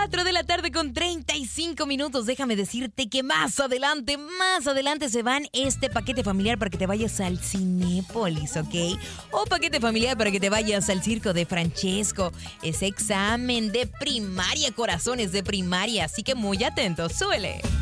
4 de la tarde con 35 minutos. Déjame decirte que más adelante se van este paquete familiar para que te vayas al Cinépolis, ¿ok? O paquete familiar para que te vayas al circo de Francesco. Ese examen de primaria, corazones de primaria. Así que muy atentos, súbele.